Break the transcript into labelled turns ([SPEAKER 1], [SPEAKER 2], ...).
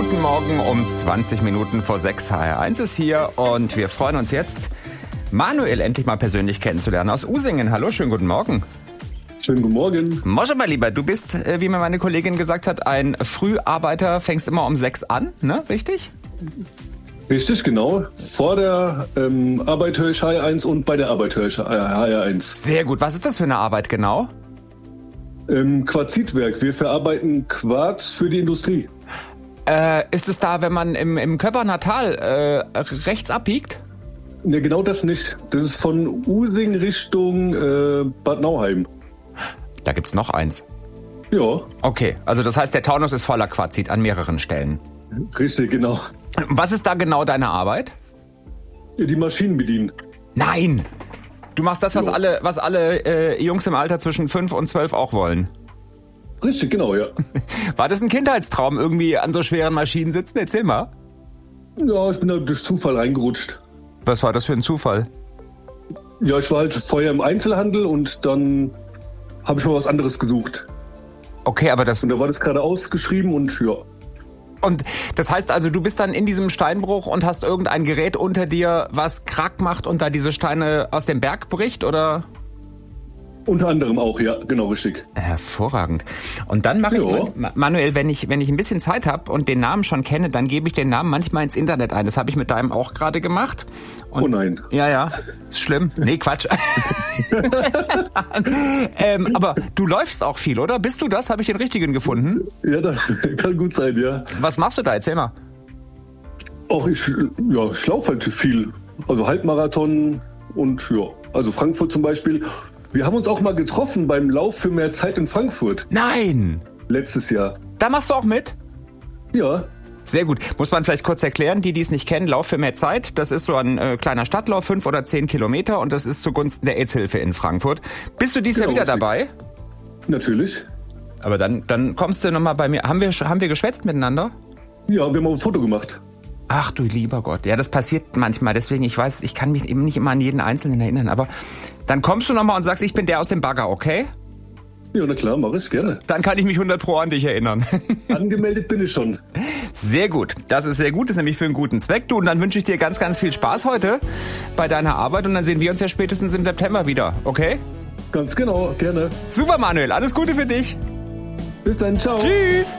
[SPEAKER 1] Guten Morgen um 20 Minuten vor 6. HR1 ist hier und wir freuen uns jetzt, Manuel endlich mal persönlich kennenzulernen aus Usingen. Hallo, schönen guten Morgen.
[SPEAKER 2] Schönen guten Morgen.
[SPEAKER 1] Mosche, mein Lieber, du bist, wie mir meine Kollegin gesagt hat, ein Früharbeiter, fängst immer um 6 an, ne? Richtig?
[SPEAKER 2] Richtig, genau. Vor der Arbeit höre ich HR1 und bei der Arbeit höre ich HR1.
[SPEAKER 1] Sehr gut. Was ist das für eine Arbeit genau?
[SPEAKER 2] Quarzitwerk. Wir verarbeiten Quarz für die Industrie.
[SPEAKER 1] Ist es da, wenn man im Köppernatal rechts abbiegt?
[SPEAKER 2] Ne, genau das nicht. Das ist von Using Richtung Bad Nauheim.
[SPEAKER 1] Da gibt's noch eins.
[SPEAKER 2] Ja.
[SPEAKER 1] Okay, also das heißt, der Taunus ist voller Quarzit an mehreren Stellen.
[SPEAKER 2] Richtig, genau.
[SPEAKER 1] Was ist da genau deine Arbeit?
[SPEAKER 2] Die Maschinen bedienen.
[SPEAKER 1] Nein! Du machst das, was
[SPEAKER 2] Ja.
[SPEAKER 1] alle Jungs im Alter zwischen 5 und 12 auch wollen.
[SPEAKER 2] Richtig, genau, ja.
[SPEAKER 1] War das ein Kindheitstraum, irgendwie an so schweren Maschinen sitzen? Erzähl mal.
[SPEAKER 2] Ja, ich bin da durch Zufall reingerutscht.
[SPEAKER 1] Was war das für ein Zufall?
[SPEAKER 2] Ja, ich war halt vorher im Einzelhandel und dann habe ich mal was anderes gesucht.
[SPEAKER 1] Okay, aber das...
[SPEAKER 2] Und da war das gerade ausgeschrieben und ja.
[SPEAKER 1] Und das heißt also, du bist dann in diesem Steinbruch und hast irgendein Gerät unter dir, was Krack macht und da diese Steine aus dem Berg bricht, oder?
[SPEAKER 2] Unter anderem auch, ja, genau, richtig.
[SPEAKER 1] Hervorragend. Und dann mache
[SPEAKER 2] Ja.
[SPEAKER 1] ich, Manuel, wenn ich ein bisschen Zeit habe und den Namen schon kenne, dann gebe ich den Namen manchmal ins Internet ein. Das habe ich mit deinem auch gerade gemacht. Und
[SPEAKER 2] Oh nein.
[SPEAKER 1] Ja, ist schlimm. Nee, Quatsch. Aber du läufst auch viel, oder? Bist du das? Habe ich den richtigen gefunden?
[SPEAKER 2] Ja, das kann gut sein, ja.
[SPEAKER 1] Was machst du da? Erzähl mal.
[SPEAKER 2] Auch ich laufe halt viel. Also Halbmarathon und ja, also Frankfurt zum Beispiel. Wir haben uns auch mal getroffen beim Lauf für mehr Zeit in Frankfurt.
[SPEAKER 1] Nein!
[SPEAKER 2] Letztes Jahr.
[SPEAKER 1] Da machst du auch mit?
[SPEAKER 2] Ja.
[SPEAKER 1] Sehr gut. Muss man vielleicht kurz erklären, die es nicht kennen, Lauf für mehr Zeit. Das ist so ein kleiner Stadtlauf, 5 oder 10 Kilometer und das ist zugunsten der AIDS-Hilfe in Frankfurt. Bist du dieses Jahr wieder dabei?
[SPEAKER 2] Natürlich.
[SPEAKER 1] Aber dann kommst du nochmal bei mir. Haben wir geschwätzt miteinander?
[SPEAKER 2] Ja, wir haben auch ein Foto gemacht.
[SPEAKER 1] Ach du lieber Gott. Ja, das passiert manchmal. Deswegen, ich weiß, ich kann mich eben nicht immer an jeden Einzelnen erinnern. Aber dann kommst du nochmal und sagst, ich bin der aus dem Bagger, okay?
[SPEAKER 2] Ja, na klar, mache ich gerne.
[SPEAKER 1] Dann kann ich mich 100% an dich erinnern.
[SPEAKER 2] Angemeldet bin ich schon.
[SPEAKER 1] Sehr gut. Das ist sehr gut. Das ist nämlich für einen guten Zweck. Du, und dann wünsche ich dir ganz, ganz viel Spaß heute bei deiner Arbeit. Und dann sehen wir uns ja spätestens im September wieder, okay?
[SPEAKER 2] Ganz genau, gerne.
[SPEAKER 1] Super, Manuel. Alles Gute für dich.
[SPEAKER 2] Bis dann, ciao.
[SPEAKER 1] Tschüss.